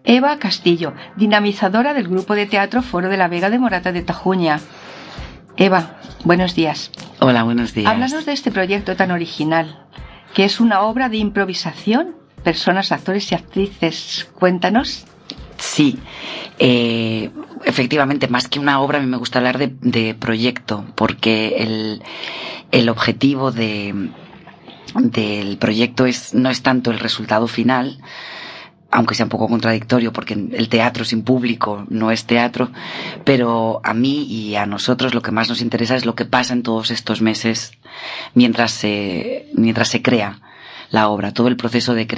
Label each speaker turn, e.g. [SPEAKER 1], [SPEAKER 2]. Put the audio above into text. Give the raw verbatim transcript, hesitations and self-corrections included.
[SPEAKER 1] Eva Castillo, dinamizadora del grupo de teatro Foro de la Vega de Morata de Tajuña. Eva, buenos días.
[SPEAKER 2] Hola, buenos días.
[SPEAKER 1] Háblanos de este proyecto tan original, que es una obra de improvisación, personas, actores y actrices. Cuéntanos.
[SPEAKER 2] Sí, eh, efectivamente, más que una obra, a mí me gusta hablar de, de proyecto, porque el, el objetivo de, del proyecto es, no es tanto el resultado final, aunque sea un poco contradictorio, porque el teatro sin público no es teatro, pero a mí y a nosotros lo que más nos interesa es lo que pasa en todos estos meses mientras se, mientras se crea la obra, todo el proceso de creación.